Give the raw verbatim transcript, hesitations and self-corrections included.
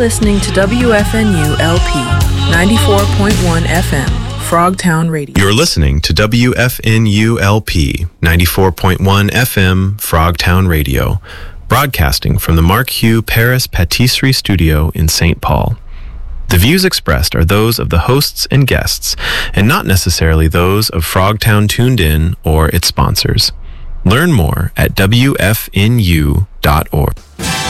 listening to W F N U L P ninety-four point one F M, Frogtown Radio. You're listening to W F N U L P ninety-four point one F M, Frogtown Radio, broadcasting from the Mark Hugh Paris Patisserie Studio in Saint Paul. The views expressed are those of the hosts and guests, and not necessarily those of Frogtown Tuned In or its sponsors. Learn more at W F N U dot org.